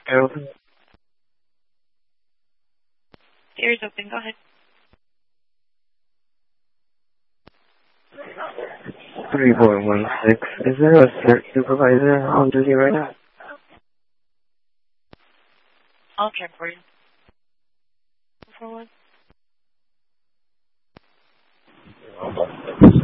Open. Ears open. Go ahead. 3416. Is there a CERT supervisor on duty right now? I'll check for you. 4-1.